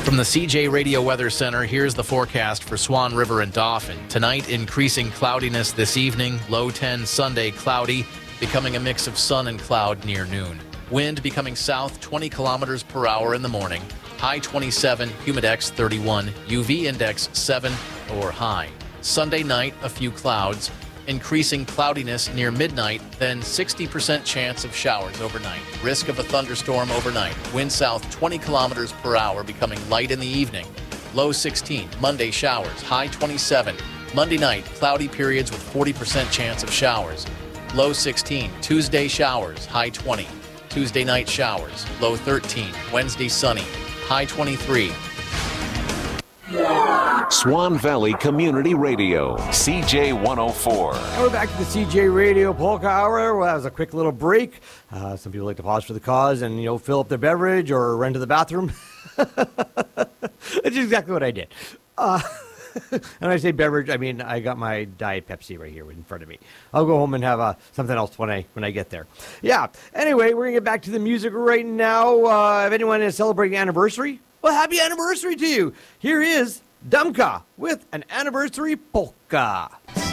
From the CJ Radio Weather Center, here's the forecast for Swan River and Dauphin. Tonight, increasing cloudiness this evening. Low 10 Sunday, cloudy, becoming a mix of sun and cloud near noon. Wind becoming south 20 kilometers per hour in the morning. High 27, humidex 31, UV index 7 or high. Sunday night, a few clouds. Increasing cloudiness near midnight, then 60% chance of showers overnight. Risk of a thunderstorm overnight. Wind south 20 kilometers per hour, becoming light in the evening. Low 16. Monday showers. High 27. Monday night, cloudy periods with 40% chance of showers. Low 16. Tuesday showers. High 20. Tuesday night showers. Low 13. Wednesday sunny. High 23. Swan Valley Community Radio, CJ 104. And we're back to the CJ Radio Polka Hour. Well, that was a quick little break. Some people like to pause for the cause and, fill up their beverage or run to the bathroom. That's exactly what I did. And I say beverage, I mean I got my Diet Pepsi right here in front of me. I'll go home and have something else when I get there. Yeah. Anyway, we're going to get back to the music right now. If anyone is celebrating anniversary, well, happy anniversary to you. Here is Dumka with an anniversary polka.